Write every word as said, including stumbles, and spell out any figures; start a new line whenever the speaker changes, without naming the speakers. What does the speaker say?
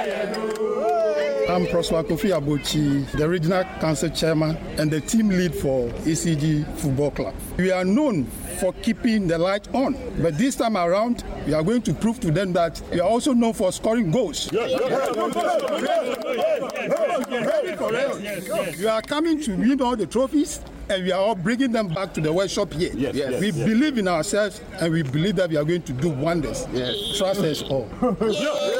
I'm Prosper Kofi Abochi, the Regional Council Chairman and the team lead for E C G Football Club. We are known for keeping the light on, but this time around, we are going to prove to them that we are also known for scoring goals. Yes, yes, yes. We are coming to win all the trophies, and we are all bringing them back to the workshop here.
Yes, yes,
we
yes.
believe in ourselves, and we believe that we are going to do wonders. Yes. Trust us all.